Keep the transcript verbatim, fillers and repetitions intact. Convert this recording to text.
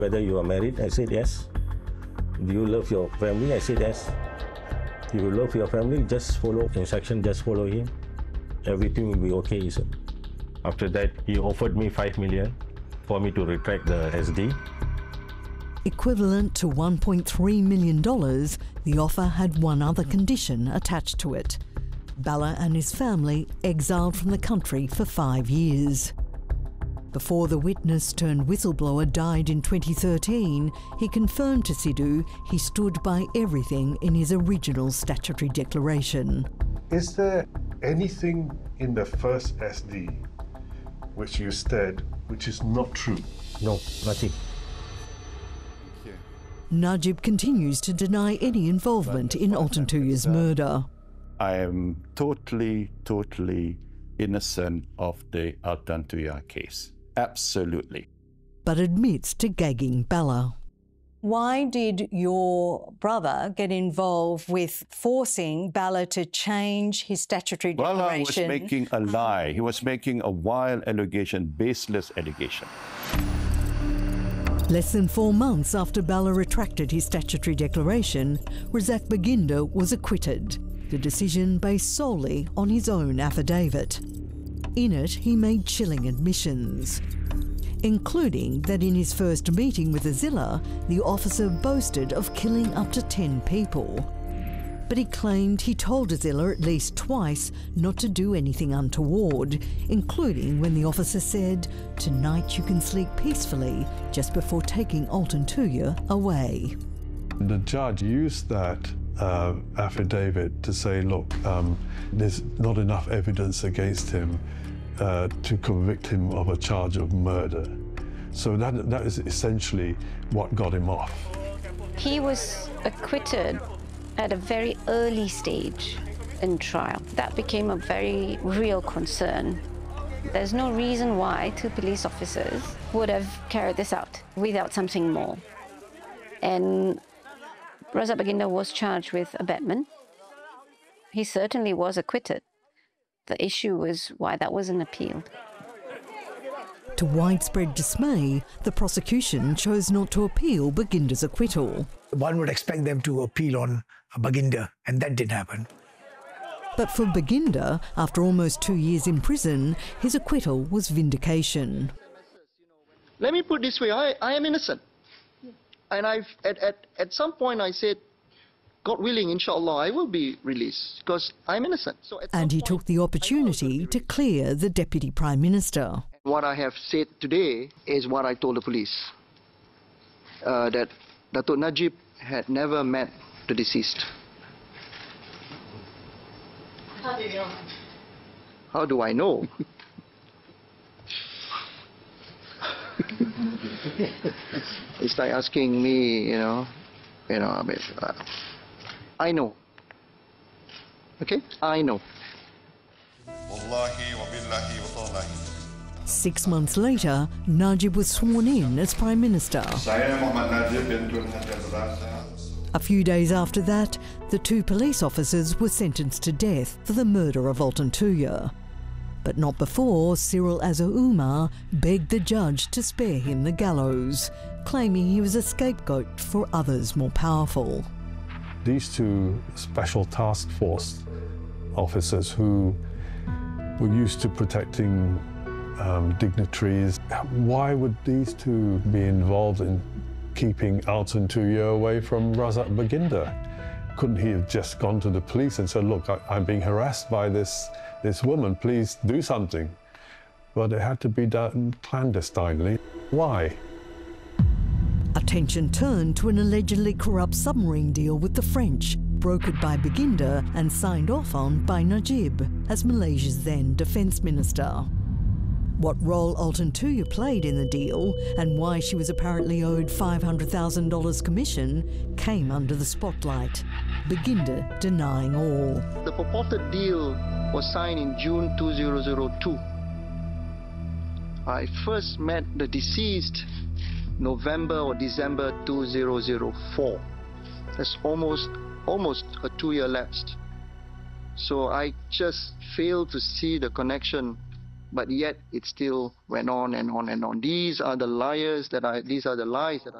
Whether you are married, I said yes. Do you love your family? I said yes. You love your family, just follow instruction, just follow him. Everything will be okay, he said. After that, he offered me five million for me to retract the S D. Equivalent to one point three million dollars, the offer had one other condition attached to it. Bala and his family exiled from the country for five years. Before the witness turned whistleblower died in twenty thirteen, he confirmed to Sidhu he stood by everything in his original statutory declaration. Is there anything in the first S D which you said which is not true? No, nothing. Najib continues to deny any involvement in Alton Tuya's murder. I am totally, totally innocent of the Alton Tuya case. Absolutely. But admits to gagging Bala. Why did your brother get involved with forcing Bala to change his statutory declaration? Bala was making a lie. He was making a wild allegation, baseless allegation. Less than four months after Bala retracted his statutory declaration, Razak Baginda was acquitted, the decision based solely on his own affidavit. In it, he made chilling admissions, including that in his first meeting with Azila, the officer boasted of killing up to ten people. But he claimed he told Azila at least twice not to do anything untoward, including when the officer said, "Tonight you can sleep peacefully," just before taking Alton Tuya away. The judge used that uh, affidavit to say, look, um, there's not enough evidence against him uh, to convict him of a charge of murder. So that, that is essentially what got him off. He was acquitted at a very early stage in trial. That became a very real concern. There's no reason why two police officers would have carried this out without something more. And Razak Baginda was charged with abetment. He certainly was acquitted. The issue was why that wasn't appealed. To widespread dismay, the prosecution chose not to appeal Baginda's acquittal. One would expect them to appeal on Baginda, and that didn't happen. But for Baginda, after almost two years in prison, his acquittal was vindication. Let me put it this way, I, I am innocent. And I've, at, at, at some point I said, God willing, inshallah, I will be released because I'm innocent. So and he point, took the opportunity to clear the Deputy Prime Minister. What I have said today is what I told the police, uh, that Datuk Najib had never met the deceased. How do you know? How do I know? It's like asking me, you know, you know, I mean, uh, I know. Okay, I know. Six months later, Najib was sworn in as Prime Minister. A few days after that, the two police officers were sentenced to death for the murder of Alton Tuya. But not before Cyril Azhar Umar begged the judge to spare him the gallows, claiming he was a scapegoat for others more powerful. These two special task force officers who were used to protecting um, dignitaries, why would these two be involved in keeping Alton Tuya away from Razak Baginda? Couldn't he have just gone to the police and said, look, I, I'm being harassed by this, this woman, please do something? But it had to be done clandestinely. Why? Attention turned to an allegedly corrupt submarine deal with the French, brokered by Baginda and signed off on by Najib as Malaysia's then Defence Minister. What role Alton Tuya played in the deal and why she was apparently owed five hundred thousand dollars commission came under the spotlight, Baginda denying all. The purported deal was signed in June two thousand two. I first met the deceased November or December two thousand four. That's almost, almost a two-year lapse. So I just failed to see the connection but yet it still went on and on and on. These are the liars that I, these are the lies that I